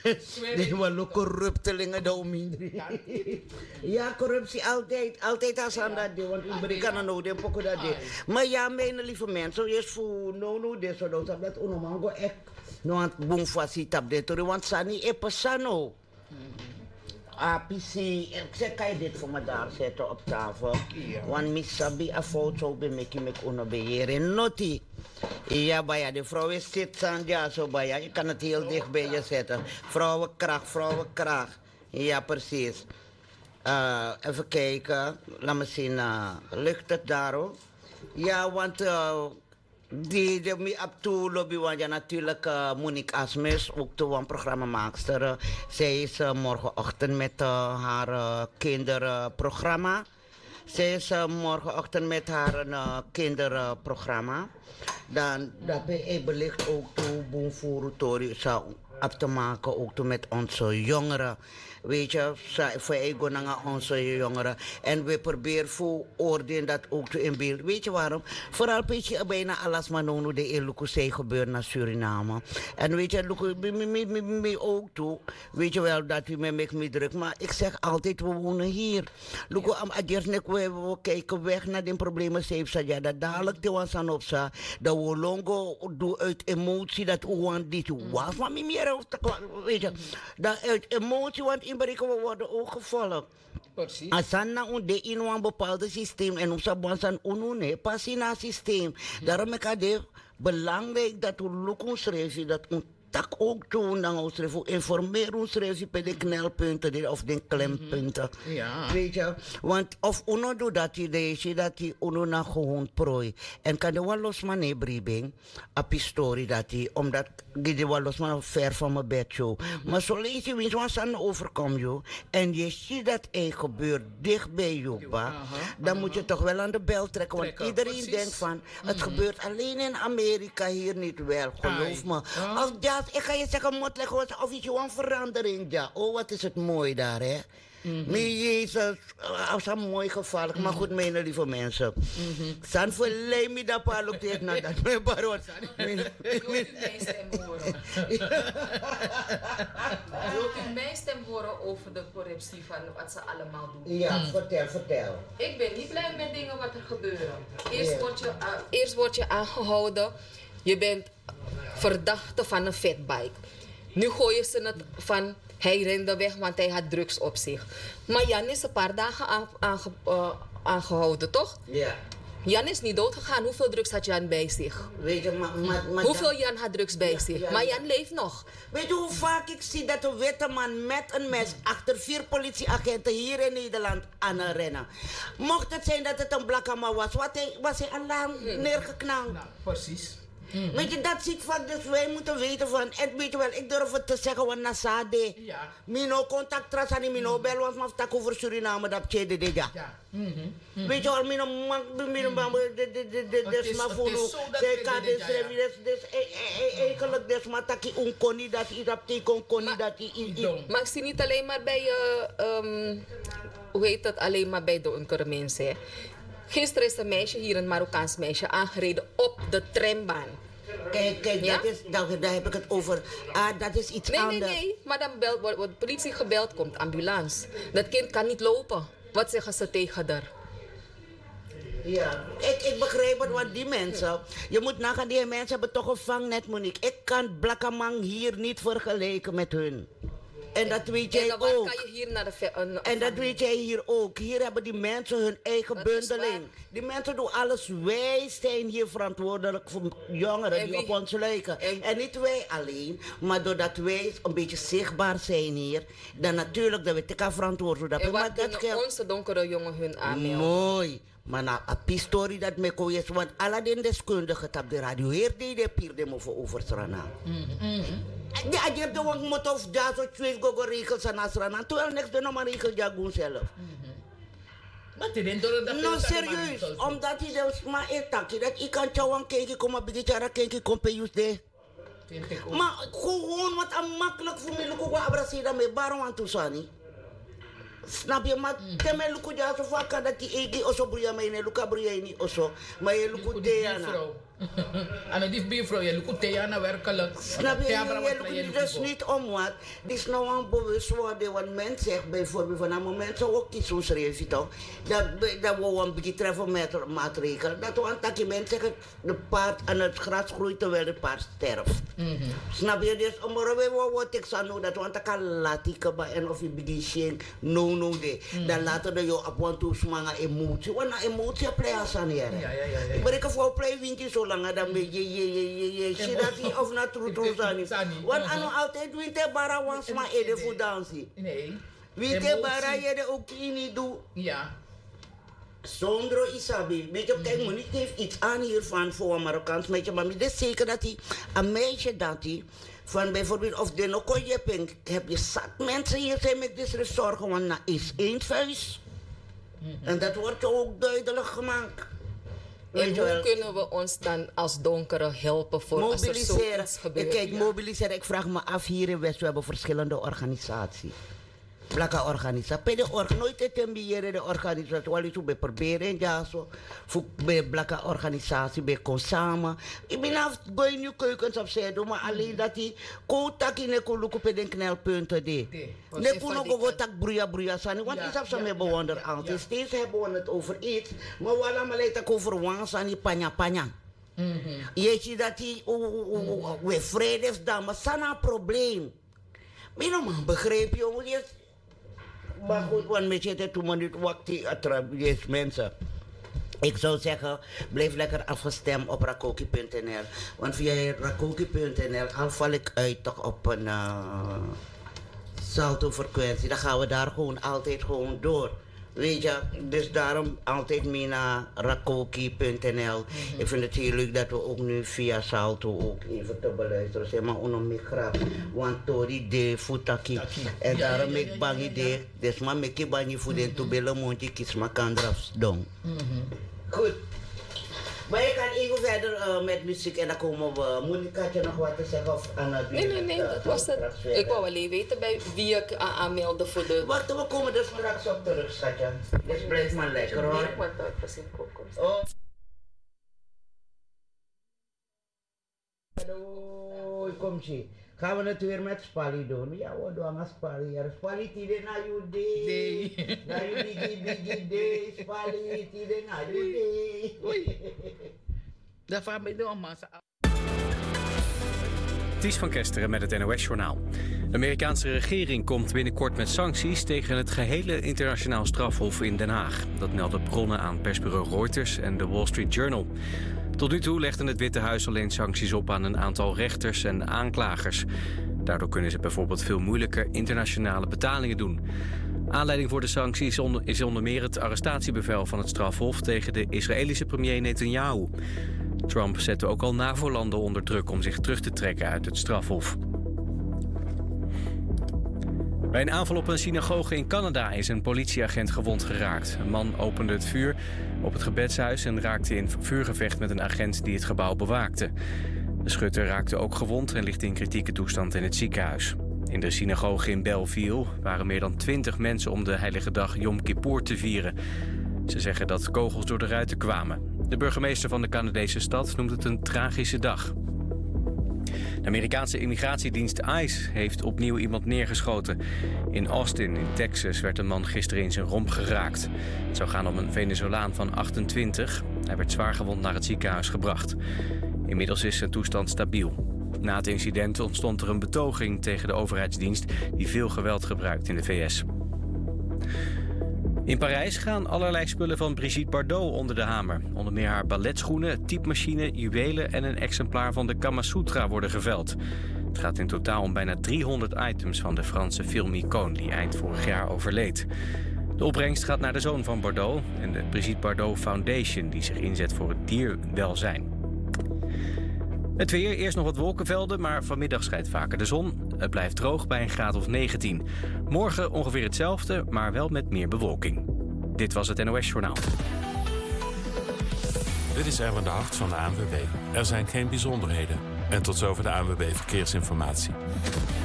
Die waren corruptelingen daar omheen. Ja, corruptie altijd. Altijd als aan dat ding. Want Amerikanen nou, die pokken dat ding. Maar ja, mijn lieve mensen. Eerst voor no, dit zo dat onomango echt. No, want boom facilitap dit. Want sani e passano. APC, ik zeg, kan je dit voor me daar zetten op tafel? Ja. Want misabi a foto bij me ono beheren noti. Ja, bij de vrouw zit aan ja, zo bij je kan het heel dicht bij je zetten. Vrouwenkracht. Ja, precies. Even kijken, laat me zien, lukt het daarop? Ja, want die me op toe lobby, want ja, natuurlijk Monique Asmus, ook toe een programmamaakster. Zij is morgenochtend met haar kinderprogramma. Zij is morgenochtend met haar kinderprogramma. Dan dat bij belicht ook toe boemvoerutori zou op te maken ook toe met onze jongeren. Weet je, voor ego naar onze jongeren. En we proberen voor orde dat ook te in beeld. Weet je waarom? Vooral een beetje bijna alles maar nu de Elukusei gebeurt naar Suriname. En weet je, me ook toe. Weet je wel dat u me druk. Maar ik zeg altijd, we wonen hier. Luko am adjersnek we kijken weg naar die problemen. Ja, dat dadelijk te was aan op sa. Dat we longo doen uit emotie dat we want dit. Was maar meer weet je. Dat uit emotie want in we worden ook gevolgd. Precies. Als dan de in een bepaald systeem en ons abonsan unune pas in een systeem. Daarom is het belangrijk dat we lukken schrijven dat we tak ook doen dan ons schrijven informeren ons schrijven bij de knelpunten of de klempunten. Ja. Weet je, want of uno doet dat je dat die uno na gewoon prooi en kan de wel los maar nee briebing op die story dat die omdat die wel los maar ver van mijn bed joh. Maar zo lees je wie zoals aan overkom joh en je ziet dat er gebeurt dicht bij je dan moet je toch wel aan de bel trekken want iedereen denkt van het gebeurt alleen in Amerika hier niet wel geloof me. Of ja, ik ga je zeggen moet leggen of iets een verandering ja. Oh wat is het mooi daar hè. Jezus, als een mooi gevaarlijk, maar goed, mijn lieve mensen. San verleid me dat paar loopt naar dat mijn baron. Wilt u mijn stem horen? Wilt u mijn stem horen over de corruptie van wat ze allemaal doen? Ja, vertel. Ik ben niet blij met dingen wat er gebeuren. Eerst word je aangehouden, je bent verdachte van een fatbike. Nu gooien ze het van hij rende weg want hij had drugs op zich. Maar Jan is een paar dagen aangehouden, toch? Ja. Jan is niet doodgegaan. Hoeveel drugs had Jan bij zich? Weet je, maar hoeveel Jan had drugs bij zich? Ja. Maar Jan leeft nog. Weet je hoe vaak ik zie dat een witte man met een mes achter 4 politieagenten hier in Nederland aan het rennen? Mocht het zijn dat het een blakama was hij alarm neergeknald. Nou, precies. Weet je, dat zie ik van, dus wij moeten weten van, en weet je wel, ik durf het te zeggen, want Nasade, mino contact trasani, mino bel, want maar tak over Suriname, dat tjede de ja. Weet je wel, mino des maar voor zij kan des eigenlijk des maar taki unkoni dat i dat teken koni dat i. Maar ik zie niet alleen maar bij hoe heet dat, alleen maar bij de donkere mensen. Gisteren is een meisje hier, een Marokkaans meisje, aangereden op de trambaan. Kijk, ja? daar heb ik het over. Dat is iets anders. Nee. Maar dan wordt de politie gebeld, komt ambulance. Dat kind kan niet lopen. Wat zeggen ze tegen haar? Ja, ik begrijp het, want die mensen... Je moet nagaan, die mensen hebben toch een vangnet, Monique. Ik kan Blakkamang hier niet vergelijken met hun. En dat weet jij ook. Kan je hier naar de en dat weet jij hier ook. Hier hebben die mensen hun eigen bundeling. Die mensen doen alles. Wij zijn hier verantwoordelijk voor jongeren die op ons lijken. En niet wij alleen. Maar doordat wij een beetje zichtbaar zijn hier. Dan natuurlijk dat we te kan verantwoorden. En wat kunnen onze donkere jongen hun aanmelden? Mooi. Maar na een pistorie dat me kon is. Want alle den deskundigen op de radio. Hier deed de pier de me over Strana. Ja, je hebt de wang moet of daar zo twee gogo regels aan Asrana. Terwijl niks de nog maar regels jagoen zelf. No, serieus. Omdat hij dus maar eet dat ik kan jou kijken, kom maar beetje kijken, kom bij de. Maar gewoon wat makkelijk voor me, look wat abrasi daarmee, waarom aan toesani? Snap je, maar teme luku ja zo vaak dat die egi oso bruya mij ne luka bruya niet oso, maar je luku de ana. En die buurvrouw, je lukt Theana werkelijk. Snap je? Je lukt dus niet om wat. Dit is nou een bewustwording. Want men zegt bijvoorbeeld van een moment zo ook iets zoals schrijven toch. Dat we een beetje treffen met maatregelen. Dat we een takje mensen zeggen de paard aan het gras groeit terwijl het paard sterft. Snap je? Dus omdat we wat ik zou dat we een takje laten komen en of je begint no de. Dan laten we je op een toe smangen emotie. Want een emotie pleit aan hier. Maar ik heb voor play wintje zo lang dan je ziet dat hij of na troe zijn. Want aan altijd winter bara wans maar ede voor dansen. Nee. Winter bara je ook niet doen. Ja. Zonder isabi. Weet je, kijk, Monique heeft iets aan hiervan voor een Marokkaans meisje. Maar het is zeker dat hij een meisje dat hij van bijvoorbeeld of de nog kon je heb je zat mensen hier zijn met dit zorgen, want na is één vuist. En dat wordt ook duidelijk gemaakt. En hoe kunnen we ons dan als donkere helpen voor als er zoiets gebeurt? Kijk, mobiliseren. Ik vraag me af, hier in West, we hebben verschillende organisaties. Blakke organisatie. Nooit te tembiëren de organisatie. Waar je bij proberen, ja, zo. Voor bij blakke organisatie, bij kon samen. Ik ben af, ga je nu keukens opzij, maar alleen dat die kotak in de koluku op de knelpunten deed. Ne kuno go tak bruya sani, want is af zo mee bewonder altijd. Steeds hebben we het over iets, maar we allemaal leiden over wansani panya. Je ziet dat die we vrede is dan, maar sana probleem. Ik ben begreep jongen. Maar goed, want met je het 2 minuten wacht attrapeert mensen. Ik zou zeggen, blijf lekker afgestemd op rakoki.nl. Want via rakoki.nl al val ik uit toch op een salto-frequentie. Dan gaan we daar gewoon altijd gewoon door. Weet je, dus daarom altijd mee naar rakoki.nl. Ik vind het heel leuk dat we ook nu via Salto ook even te beluisteren zijn. Maar onnomikgrap, want tori de futaki. En daarom ik bang idee, dus maar ik bang voor de tobele mondje kies maar kan drafs doen. Goed. Maar je kan even verder met muziek en dan komen we. Monika, had je nog wat te zeggen of Anna? Nee, dat was het. Ik wou alleen weten bij wie ik aanmeldde voor de... Wacht, we komen er straks op terug, schatje. Dus blijf maar lekker hoor. Oh. Hallo, kom zie. Gaan we het weer met Spali doen? Ja, we doen aan Spali. Spali tide na you day. Na you biggie day. Spali tide na you day. Dat van mij doen, massa. Ties van Kesteren met het NOS-journaal. De Amerikaanse regering komt binnenkort met sancties tegen het gehele internationaal strafhof in Den Haag. Dat melden bronnen aan persbureau Reuters en de Wall Street Journal. Tot nu toe legde het Witte Huis alleen sancties op aan een aantal rechters en aanklagers. Daardoor kunnen ze bijvoorbeeld veel moeilijker internationale betalingen doen. Aanleiding voor de sancties is onder meer het arrestatiebevel van het strafhof tegen de Israëlische premier Netanyahu. Trump zette ook al NAVO-landen onder druk om zich terug te trekken uit het strafhof. Bij een aanval op een synagoge in Canada is een politieagent gewond geraakt. Een man opende het vuur op het gebedshuis en raakte in vuurgevecht met een agent die het gebouw bewaakte. De schutter raakte ook gewond en ligt in kritieke toestand in het ziekenhuis. In de synagoge in Belleville waren meer dan 20 mensen om de heilige dag Yom Kippur te vieren. Ze zeggen dat kogels door de ruiten kwamen. De burgemeester van de Canadese stad noemt het een tragische dag. De Amerikaanse immigratiedienst ICE heeft opnieuw iemand neergeschoten. In Austin, in Texas, werd een man gisteren in zijn romp geraakt. Het zou gaan om een Venezolaan van 28. Hij werd zwaargewond naar het ziekenhuis gebracht. Inmiddels is zijn toestand stabiel. Na het incident ontstond er een betoging tegen de overheidsdienst die veel geweld gebruikt in de VS. In Parijs gaan allerlei spullen van Brigitte Bardot onder de hamer. Onder meer haar balletschoenen, typemachine, juwelen en een exemplaar van de Kama Sutra worden geveld. Het gaat in totaal om bijna 300 items van de Franse filmicoon die eind vorig jaar overleed. De opbrengst gaat naar de zoon van Bardot en de Brigitte Bardot Foundation die zich inzet voor het dierwelzijn. Het weer, eerst nog wat wolkenvelden, maar vanmiddag schijnt vaker de zon. Het blijft droog bij een graad of 19. Morgen ongeveer hetzelfde, maar wel met meer bewolking. Dit was het NOS Journaal. Dit is Erwin de Hart van de ANWB. Er zijn geen bijzonderheden. En tot zover de ANWB Verkeersinformatie.